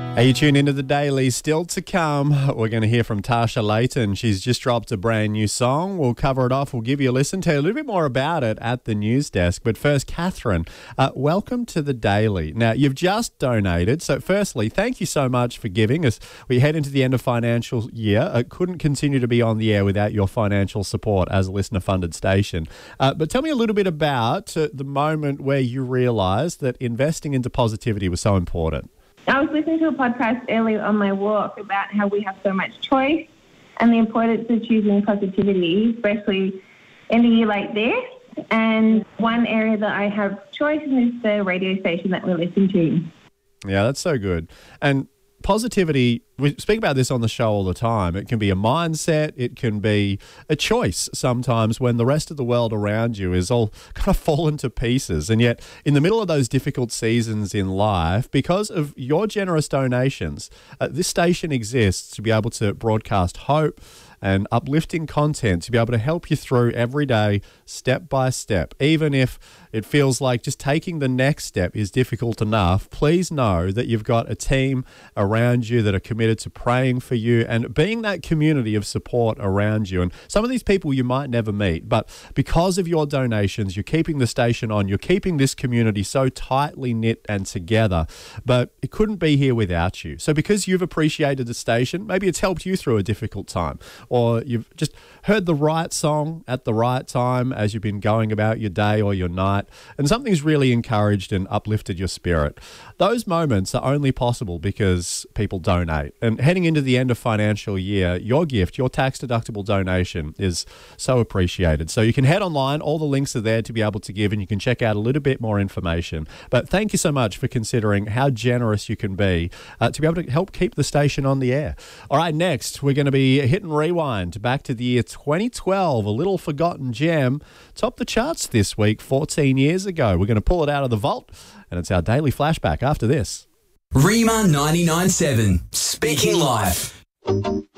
Are you tuned into the Daily? Still to come, we're going to hear from Tasha Layton. She's just dropped a brand new song. We'll cover it off. We'll give you a listen, tell you a little bit more about it at the news desk. But first, Catherine, welcome to the Daily. Now, you've just donated. So firstly, thank you so much for giving us. We head into the end of financial year. It couldn't continue to be on the air without your financial support as a listener-funded station. But tell me a little bit about the moment where you realised that investing into positivity was so important. I was listening to a podcast earlier on my walk about how we have so much choice and the importance of choosing positivity, especially in a year like this. And one area that I have choice in is the radio station that we listen to. Yeah, that's so good. And positivity, we speak about this on the show all the time. It can be a mindset. It can be a choice sometimes when the rest of the world around you is all kind of fallen to pieces. And yet in the middle of those difficult seasons in life, because of your generous donations, this station exists to be able to broadcast hope and uplifting content to be able to help you through every day, step by step. Even if it feels like just taking the next step is difficult enough, please know that you've got a team around you that are committed to praying for you and being that community of support around you. And some of these people you might never meet, but because of your donations, you're keeping the station on, you're keeping this community so tightly knit and together, but it couldn't be here without you. So because you've appreciated the station, maybe it's helped you through a difficult time, or you've just heard the right song at the right time as you've been going about your day or your night, and something's really encouraged and uplifted your spirit. Those moments are only possible because people donate. And heading into the end of financial year, your gift, your tax-deductible donation is so appreciated. So you can head online. All the links are there to be able to give, and you can check out a little bit more information. But thank you so much for considering how generous you can be to be able to help keep the station on the air. All right, next, we're going to be hitting rewind back to the year 2012, a little forgotten gem. Topped the charts this week 14 years ago. We're going to pull it out of the vault, and it's our daily flashback after this. Rima 99.7, Speaking Life.